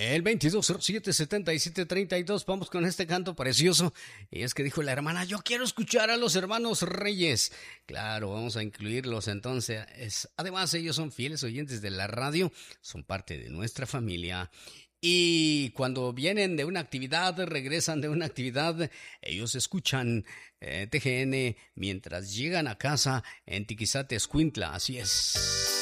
El 2207-7732, vamos con este canto precioso. Y es que dijo la hermana, yo quiero escuchar a los hermanos Reyes. Claro, vamos a incluirlos entonces. Además, ellos son fieles oyentes de la radio, son parte de nuestra familia. Y cuando vienen de una actividad, regresan de una actividad, ellos escuchan TGN mientras llegan a casa en Tiquizate, Escuintla. Así es.